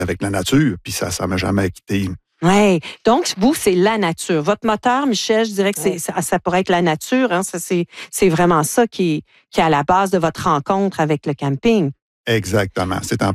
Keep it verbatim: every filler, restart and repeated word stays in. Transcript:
avec la nature, puis ça ça m'a jamais quitté. Oui. Donc, vous, c'est la nature. Votre moteur, Michel, je dirais que c'est, ça, ça pourrait être la nature. Hein? Ça, c'est, c'est vraiment ça qui est, qui est à la base de votre rencontre avec le camping. Exactement. C'est en